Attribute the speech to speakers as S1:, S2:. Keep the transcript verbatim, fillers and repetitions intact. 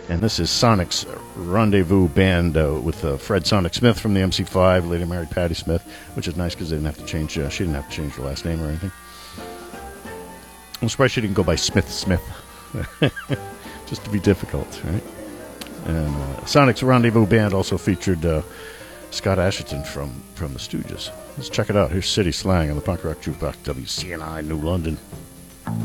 S1: And this is Sonic's Rendezvous Band uh, with uh, Fred Sonic Smith from the M C five, later married Patti Smith, which is nice because they didn't have to change. Uh, she didn't have to change her last name or anything. I'm surprised she didn't go by Smith Smith, just to be difficult, right? And uh, Sonic's Rendezvous Band also featured uh, Scott Asheton from from the Stooges. Let's check it out. Here's City Slang on the Punk Rock Jukebox, W C N I, New London.